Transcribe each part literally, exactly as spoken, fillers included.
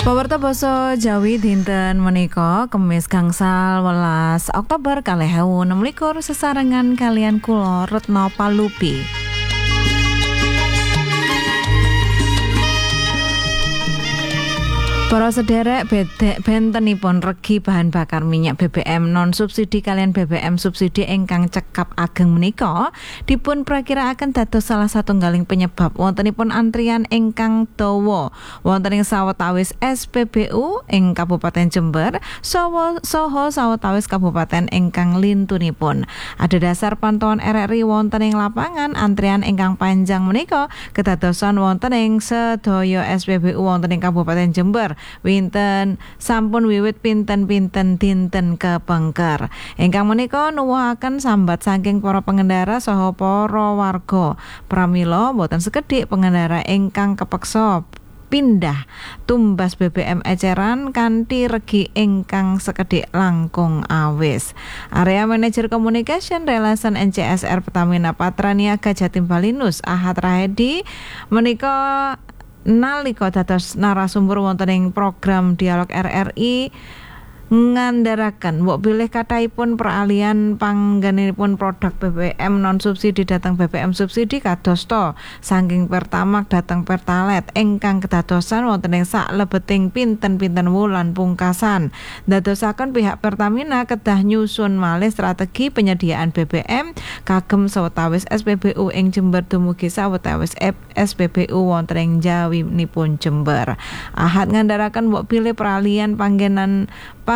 Pawarta basa Jawi dinten menika Kemis gangsal welas Oktober kalih ewu enem likur sesarengan kalian kula Retno Palupi. Para sederek bedek bentenipun regi bahan bakar minyak B B M non subsidi kalian B B M subsidi ingkang cekap ageng menika dipun prakirakaken dados salah satunggaling penyebab wontenipun antrian ingkang dawa wonten ing sawetawis S P B U ing Kabupaten Jember saha saha sawetawis kabupaten ingkang lintunipun. Ada dasar pantauan R R I wonten ing lapangan antrian ingkang panjang menika kedadosan wonten ing sedaya S P B U wonten ing Kabupaten Jember. Winten sampun wiwit pinten-pinten dinten kepengker. Ingkang menika nuwuhaken sambat saking para pengendara saha para warga. Pramila boten sekedhik pengendara ingkang kepeksa pindah tumbas B B M eceran kanthi regi ingkang sekedhik langkung awis. Area Manager Communication Relation N C S R Pertamina Patraniaga Jatim Balinus Ahad Rahedi menika nalika dados narasumber wonten ing program Dialog R R I ngandharaken mbok bilih kathahipun peralihan panggenipun produk B B M non subsidi dhateng B B M subsidi kadosta saking Pertamax dhateng Pertalite ingkang kedadosan wonten ing saklebeting pinten-pinten wulan pungkasan. Dadosaken pihak Pertamina kedah nyusun malih strategi penyediaan B B M kagem sawetawis S P B U ing Jember dumugi sawetawis S P B U wonten ing Jawinipun Jember. Ahad ngandharaken mbok bilih peralihan panggenan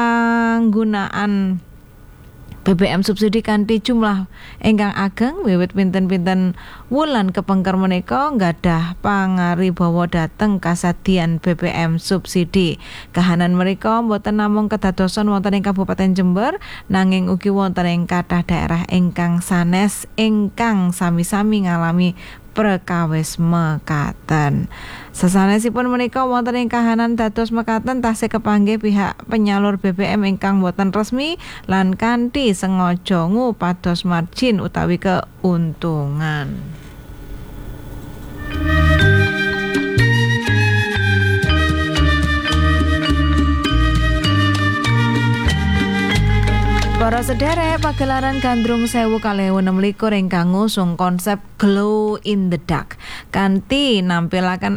panggunaan B B M subsidi kanthi jumlah ingkang ageng wiwit pinten-pinten wulan kepengker menika nggadhah pangaribawa dhateng kasadian B B M subsidi. Kahanan menika boten namung kedadosan wonten ing Kabupaten Jember nanging ugi wonten ing kathah daerah ingkang sanes ingkang sami-sami ngalami perkawis mekaten. Sasanesipun menika wonten ing kahanan dados mekaten tasih kepanggih pihak penyalur B B M ingkang boten resmi lan kanthi sengaja ngupados margin utawi keuntungan. Para sederek pagelaran Gandrung Sewu kalih ewu enem likur ingkang ngusung konsep Glow in the Dark kanthi nampilaken